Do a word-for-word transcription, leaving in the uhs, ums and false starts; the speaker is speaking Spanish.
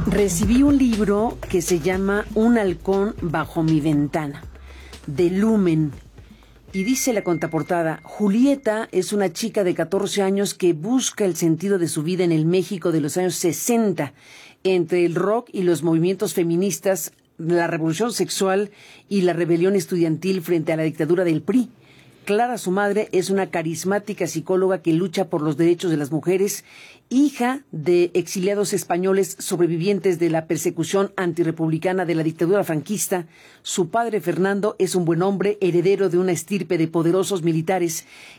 Recibí un libro que se llama Un halcón bajo mi ventana, de Lumen. Y dice la contraportada: Julieta es una chica de catorce años que busca el sentido de su vida en el México de los años sesenta, entre el rock y los movimientos feministas, la revolución sexual y la rebelión estudiantil frente a la dictadura del P R I. Clara, su madre, es una carismática psicóloga que lucha por los derechos de las mujeres, hija de exiliados españoles sobrevivientes de la persecución antirrepublicana de la dictadura franquista. Su padre, Fernando, es un buen hombre, heredero de una estirpe de poderosos militares